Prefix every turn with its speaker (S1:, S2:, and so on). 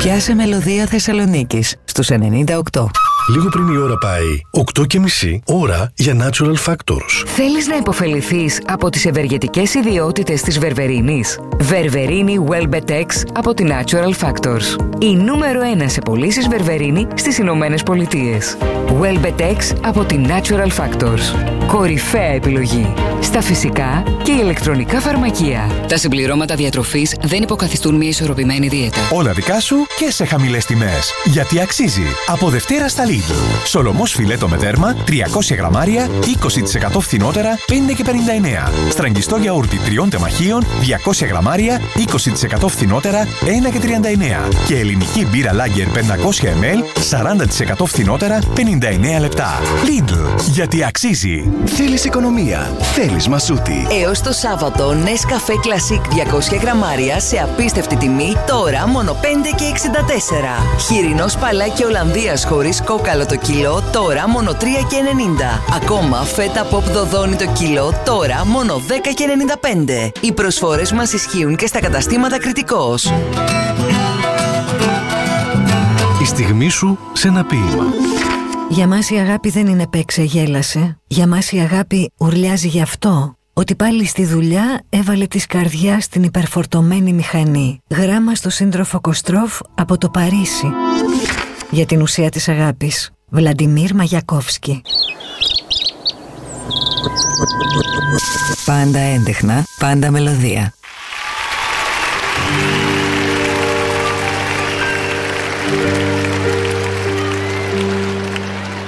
S1: Πιάσε μελωδία Θεσσαλονίκης στους 98.
S2: Λίγο πριν η ώρα πάει 8:30, ώρα για Natural Factors.
S1: Θέλεις να υποφεληθείς από τις ευεργετικές ιδιότητες της βερβερίνης? Βερβερίνη Welbetex από τη Natural Factors. Η νούμερο 1 σε πωλήσεις βερβερίνη στις Ηνωμένες Πολιτείες. Welbetex από τη Natural Factors. Κορυφαία επιλογή στα φυσικά και ηλεκτρονικά φαρμακεία. Τα συμπληρώματα διατροφής δεν υποκαθιστούν μια ισορροπημένη δίαιτα.
S3: Όλα δικά σου και σε χαμηλές τιμές. Γιατί αξίζει. Από Δευτέρα στα Lidl. Σολομός φιλέτο με δέρμα 300 γραμμάρια 20% φθηνότερα 5,59. Στραγγιστό γιαούρτι 3 τεμαχίων 200 γραμμάρια 20% φθηνότερα 1,39. Και ελληνική μπύρα Lager 500 ml 40% φθηνότερα 59 λεπτά. Lidl. Γιατί αξίζει.
S4: Θέλεις οικονομία. Θέλεις μασούτη.
S1: Έως το Σάββατο Nescafé Classic 200 γραμμάρια σε απίστευτη τιμή, τώρα μόνο 5,64. Χοιρινό σπαλάκι Ολλανδίας χωρίς κόκαλο το κιλό, τώρα μόνο 3,90. Ακόμα φέτα pop δοδόνι το κιλό, τώρα μόνο 10,95. Οι προσφορές μας ισχύουν και στα καταστήματα Κρητικός.
S2: Η στιγμή σου σε ένα ποίημα.
S5: Για μας η αγάπη δεν είναι παίξε γέλασε. Για μας η αγάπη ουρλιάζει γι' αυτό. Ότι πάλι στη δουλειά έβαλε της καρδιάς στην υπερφορτωμένη μηχανή. Γράμμα στο σύντροφο Κοστρόφ από το Παρίσι. Για την ουσία της αγάπης. Βλαντιμίρ Μαγιακόφσκι.
S1: Πάντα έντεχνα, πάντα μελωδία.